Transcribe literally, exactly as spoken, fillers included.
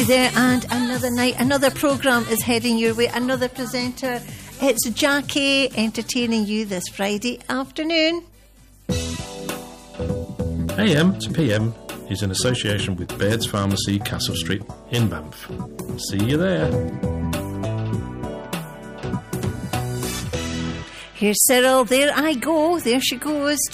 There, and another night, another programme is heading your way, another presenter. It's Jackie entertaining you this Friday afternoon. A M to P M is in association with Baird's Pharmacy, Castle Street in Banff. See you there. Here's Cyril. There I go. There she goes.